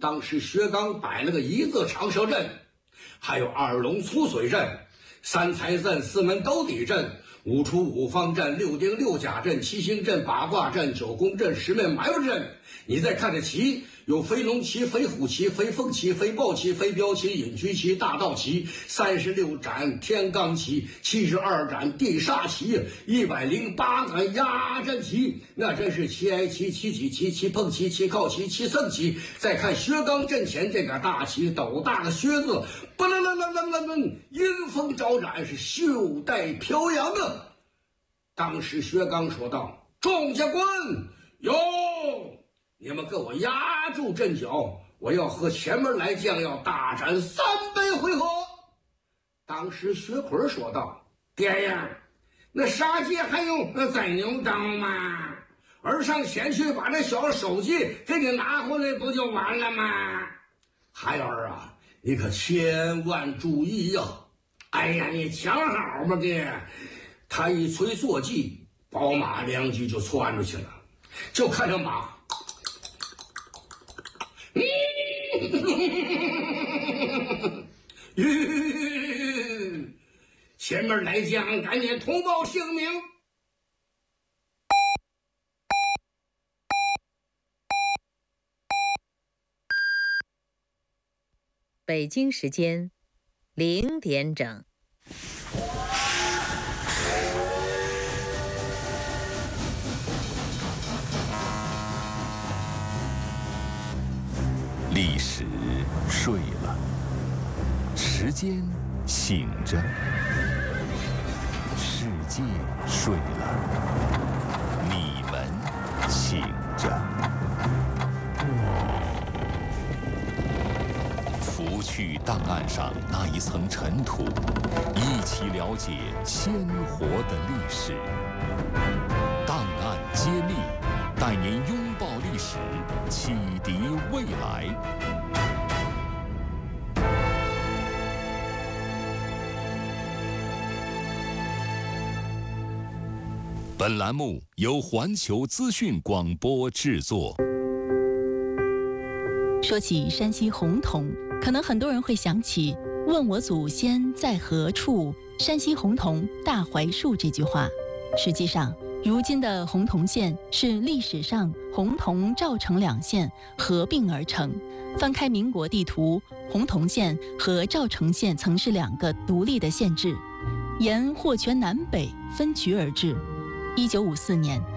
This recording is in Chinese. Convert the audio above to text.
当时薛刚摆了个一字长蛇阵，还有二龙粗水阵、三财阵、四门兜底阵、五出五方阵、六丁六甲阵、七星阵、八卦阵、九宫阵、十面埋伏阵。你再看这旗，有飞龙旗、飞虎旗、飞凤旗、飞豹旗、飞镖旗、隐居旗、大道旗、36斩天罡旗、72斩地煞旗、108杆压阵旗，那真是七哀旗、七戟旗、七碰旗、七靠旗、七圣旗。再看薛刚阵前这个大旗，斗大的薛字，不楞楞楞楞楞楞，阴风招展，是袖带飘扬啊！当时薛刚说道：“众将官，有！你们给我压住阵脚，我要和前门来将要大战3杯回合。”当时薛奎说道：“爹呀，那杀鸡还用宰牛刀吗？儿上前去把那小手机给你拿回来不就完了吗？孩儿啊，你可千万注意呀！哎呀，你瞧好吧，爹。”他一催坐骑，宝马2骑就窜出去了，就看着马。前面来将，赶紧通报姓名。 北京时间0点整。 历史睡了，时间醒着，世界睡了，你们醒着。拂去档案上那一层尘土，一起了解鲜活的历史。档案揭秘，带您拥抱历史，启迪未来。本栏目由环球资讯广播制作。 说起山西洪桐，可能很多人会想起“问我祖先在何处，山西洪桐大槐树”这句话。实际上，如今的洪桐县是历史上洪桐、赵城2县合并而成。翻开民国地图，洪桐县和赵城县曾是2个独立的县治，沿霍泉南北分局而治。1954年，